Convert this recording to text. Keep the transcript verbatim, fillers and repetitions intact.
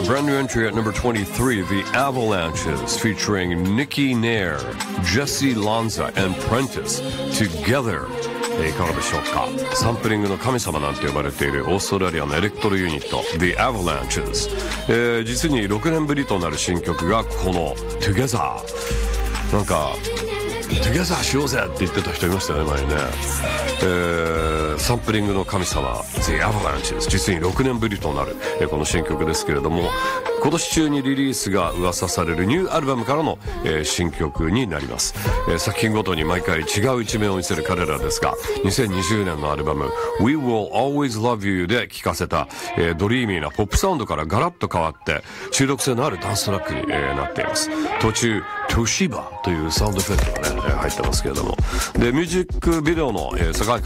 brand new entry at number twenty-three, The Avalanches, featuring Nikki Nair, Jesse Lanza, and Prentice, Together。いかがでしょうか。サンプリングの神様なんて呼ばれているオーストラリアのエレクトロユニット The Avalanches、えー、実にろくねんぶりとなる新曲がこの Together。 なんか Together しようぜって言ってた人いましたよね前にね、えー、サンプリングの神様 The Avalanches、 実にろくねんぶりとなる、えー、この新曲ですけれども、今年中にリリースが噂されるニューアルバムからの、えー、新曲になります、えー、作品ごとに毎回違う一面を見せる彼らですが、にせんにじゅうねんのアルバム We Will Always Love You で聴かせた、えー、ドリーミーなポップサウンドからガラッと変わって中毒性のあるダンストラックに、えー、なっています。途中トシバというサウンドエフェクトがね、えー、入ってますけれども、でミュージックビデオの、えー、世界観